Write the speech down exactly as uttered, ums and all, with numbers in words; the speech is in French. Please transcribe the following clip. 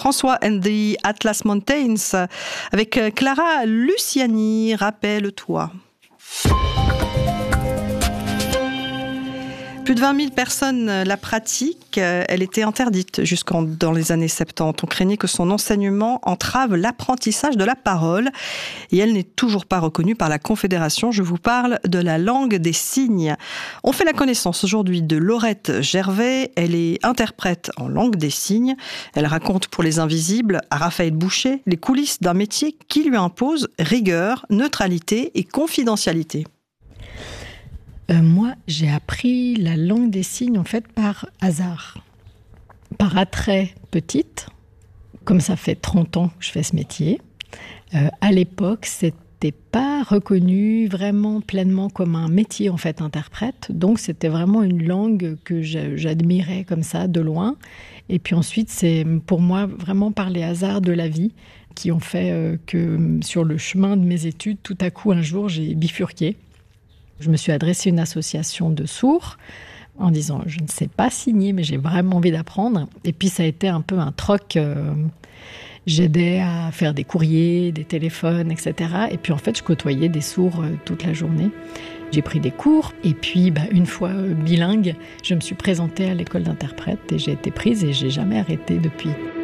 François and the Atlas Mountains avec Clara Luciani, rappelle-toi. Plus de vingt mille personnes la pratiquent. Elle était interdite jusqu'en dans les années soixante-dix. On craignait que son enseignement entrave l'apprentissage de la parole. Et elle n'est toujours pas reconnue par la Confédération. Je vous parle de la langue des signes. On fait la connaissance aujourd'hui de Laurette Gervais. Elle est interprète en langue des signes. Elle raconte pour les invisibles, à Raphaël Boucher, les coulisses d'un métier qui lui impose rigueur, neutralité et confidentialité. Euh, moi, j'ai appris la langue des signes en fait par hasard, par attrait petite. Comme ça fait trente ans que je fais ce métier. Euh, à l'époque, c'était pas reconnu vraiment pleinement comme un métier en fait interprète. Donc c'était vraiment une langue que j'admirais comme ça de loin. Et puis ensuite, c'est pour moi vraiment par les hasards de la vie qui ont fait euh, que sur le chemin de mes études, tout à coup un jour, j'ai bifurqué. Je me suis adressée à une association de sourds en disant « je ne sais pas signer, mais j'ai vraiment envie d'apprendre ». Et puis ça a été un peu un troc. Euh, j'aidais à faire des courriers, des téléphones, et cetera. Et puis en fait, je côtoyais des sourds euh, toute la journée. J'ai pris des cours et puis bah, une fois euh, bilingue, je me suis présentée à l'école d'interprète et j'ai été prise et j'ai jamais arrêté depuis.